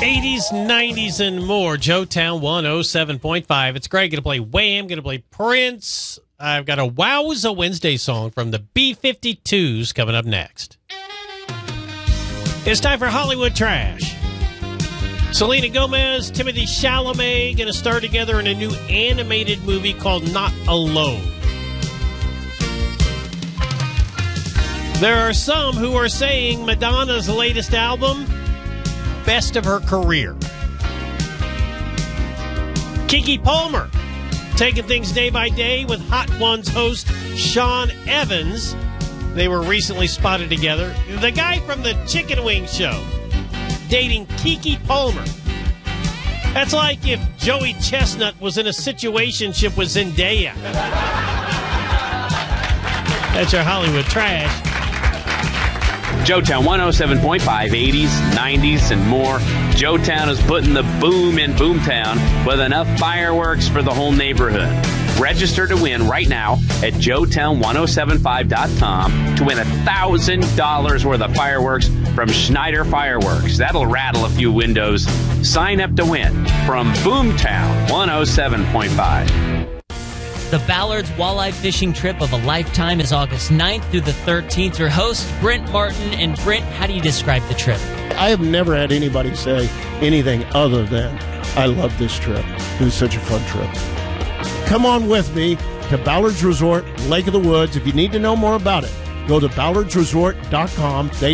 80s, 90s, and more. Joetown 107.5. It's Greg. Going to play Wham. Going to play Prince. I've got a Wowza Wednesday song from the B-52s coming up next. It's time for Hollywood Trash. Selena Gomez, Timothée Chalamet going to star together in a new animated movie called Not Alone. There are some who are saying Madonna's latest album, best of her career. Keke Palmer, taking things day by day with Hot Ones host Sean Evans. They were recently spotted together. The guy from the Chicken Wing Show dating Keke Palmer. That's like if Joey Chestnut was in a situationship with Zendaya. That's your Hollywood Trash. Joetown 107.5, 80s, 90s, and more. Joetown is putting the boom in Boomtown with enough fireworks for the whole neighborhood. Register to win right now at joetown1075.com to win $1,000 worth of fireworks from Schneider Fireworks. That'll rattle a few windows. Sign up to win from Boomtown 107.5. The Ballard's Walleye Fishing Trip of a Lifetime is August 9th through the 13th. Your host, Brent Martin. And Brent, how do you describe the trip? I have never had anybody say anything other than, I love this trip. It was such a fun trip. Come on with me to Ballard's Resort, Lake of the Woods. If you need to know more about it, go to ballardsresort.com. They